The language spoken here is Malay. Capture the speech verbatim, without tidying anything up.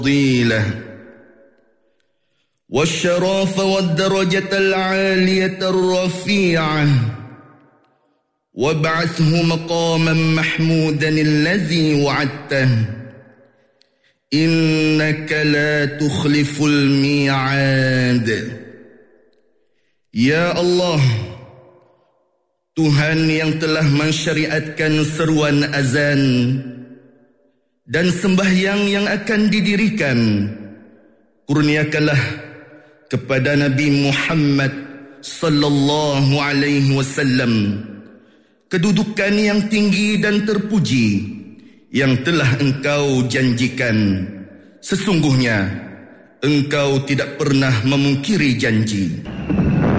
الفضيلة والشرف والدرجة العالية الرفيعة وابعثه مقاما محمودا الذي وعدته إنك لا تخلف الميعاد. Ya Allah, Tuhan yang telah mensyariatkan seruan azan dan sembahyang yang akan didirikan, kurniakanlah kepada Nabi Muhammad sallallahu alaihi wasallam kedudukan yang tinggi dan terpuji yang telah Engkau janjikan. Sesungguhnya Engkau tidak pernah memungkiri janji.